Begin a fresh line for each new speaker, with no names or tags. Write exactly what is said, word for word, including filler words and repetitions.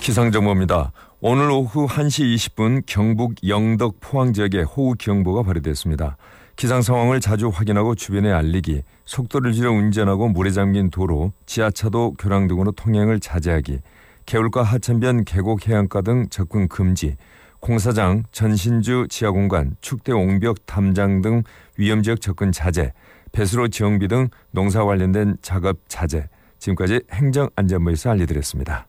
기상정보입니다. 오늘 오후 한 시 이십 분 경북 영덕 포항 지역에 호우경보가 발효됐습니다. 기상 상황을 자주 확인하고 주변에 알리기, 속도를 줄여 운전하고 물에 잠긴 도로, 지하차도, 교량 등으로 통행을 자제하기, 개울가 하천변 계곡 해안가 등 접근 금지, 공사장, 전신주 지하공간, 축대 옹벽 담장 등 위험지역 접근 자제, 배수로 지형비 등 농사 관련된 작업 자제. 지금까지 행정안전부에서 알려드렸습니다.